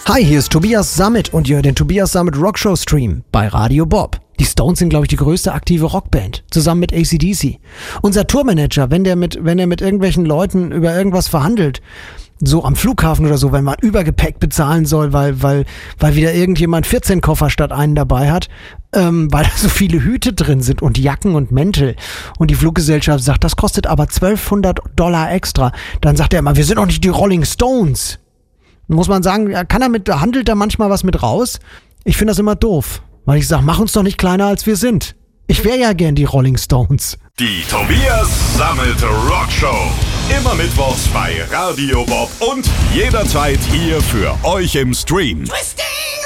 Hi, hier ist Tobias Sammet und ihr hört den Tobias Sammet Rockshow Stream bei Radio Bob. Die Stones sind, glaube ich, die größte aktive Rockband, zusammen mit AC/DC. Unser Tourmanager, wenn er mit irgendwelchen Leuten über irgendwas verhandelt, so am Flughafen oder so, wenn man Übergepäck bezahlen soll, weil wieder irgendjemand 14 Koffer statt einen dabei hat, weil da so viele Hüte drin sind und Jacken und Mäntel. Und die Fluggesellschaft sagt, das kostet aber $1200 extra. Dann sagt er immer, wir sind doch nicht die Rolling Stones. Muss man sagen, handelt da manchmal was mit raus? Ich finde das immer doof, weil ich sage, mach uns doch nicht kleiner, als wir sind. Ich wäre ja gern die Rolling Stones. Die Tobias Sammet Rockshow. Immer mittwochs bei Radio Bob und jederzeit hier für euch im Stream. Twisting